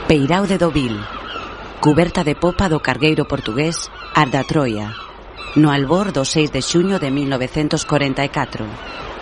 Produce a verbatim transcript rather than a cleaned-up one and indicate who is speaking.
Speaker 1: Peirao de Deauville. Cuberta de popa do cargueiro portugués Arda Troia, no albor do seis de xuño de mil novecentos corenta e catro.